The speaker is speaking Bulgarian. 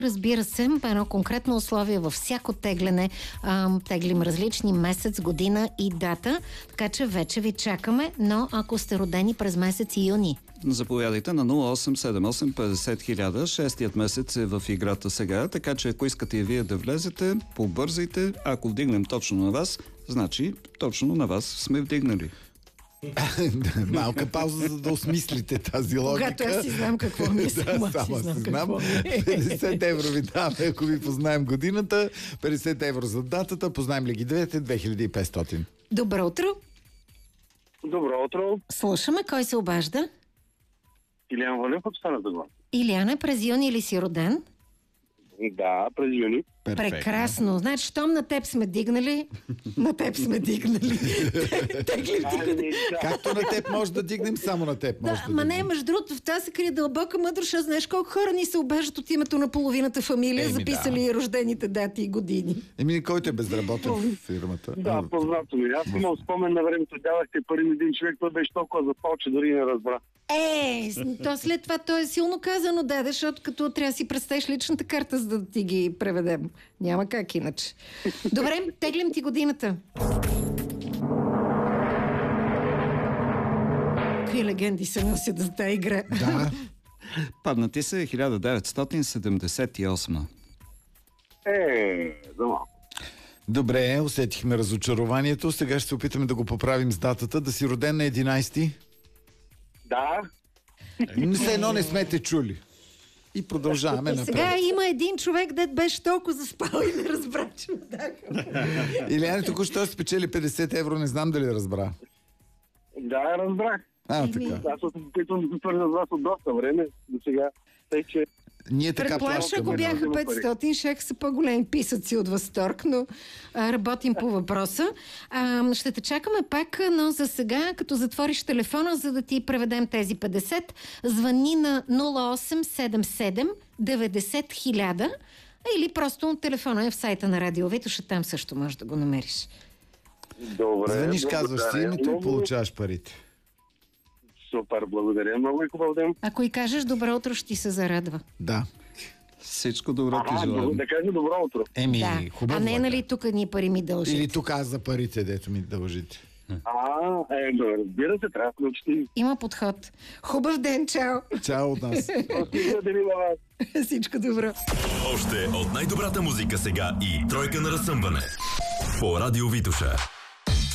Разбира се, едно конкретно условие във всяко тегляне. Теглим различни месец, година и дата, така че вече ви чакаме, но ако сте родени през месец юни. Заповядайте на 0878 50 000. Шестият месец е в играта сега, така че ако искате и вие да влезете, побързайте. Ако вдигнем точно на вас, значи точно на вас сме вдигнали. Малка пауза, за да осмислите тази логика. Когато аз си знам какво мисля. Само си знам. 50 евро ви даваме, ако ви познаем годината. 50 евро за датата. Познаем ли ги двете? 2500. Добро утро. Добро утро. Слушаме, кой се обажда? Илиан Валев от Стара Загора. Иляна, през юни ли си роден? Да, през юни. Прекрасно. Значи, щом на теб сме дигнали, на теб сме дигнали. Теглим ти година. Както на теб може да дигнем, само на теб може да ма дигнем. не, между другото, в тази се крие дълбока мъдрост, а знаеш колко хора ни се обаждат от името на половината фамилия, записали рождените дати и години. Който е безработен в фирмата. Да, познато ми. Аз имам спомен на времето, дадахте пари на един човек, той беше толкова запал, че дори не разбра. То след това то е силно казано, защото като трябва да си представиш личната карта, за да ти ги преведем. Няма как иначе. Добре, теглим ти годината. Какви легенди се носят за тази игра? Да. Паднати се 1978. За малко. Добре, усетихме разочарованието. Сега ще се опитаме да го поправим с датата. Да си роден на 11-ти? Да. Все едно не сме те чули. И продължаваме напред. Сега има един човек, дет беше толкова заспал и не разбра, че Илияна току-що спечели 50 евро, не знам дали разбра. Да, разбрах. Така. Аз се опитвам да се свърза с вас от доста време до сега. Тъй, че Ние така предполагаш, ако бяха 500, ще са по-големи писъци от възторг, но работим по въпроса. Ще те чакаме пак, но за сега, като затвориш телефона, за да ти преведем тези 50, звъни на 0877 90 000 или просто телефона е в сайта на Радио Витоша, там също можеш да го намериш. добре. Звъниш, казваш си името и много получаваш парите. Супер, благодаря. Много и хубав ден. Ако и кажеш добро утро, ще ти се зарадва. Да. Всичко добро ти желаем. Да кажа добро утро. Да. Хубаво. А не, нали, тук ни пари ми дължат. Или тук аз за парите, дето ми дължите. Разбира се, трябва да учти. Има подход. Хубав ден, чао! Чао от нас. Всичко добро. Още от най-добрата музика сега и тройка на разсъмване по Радио Витоша.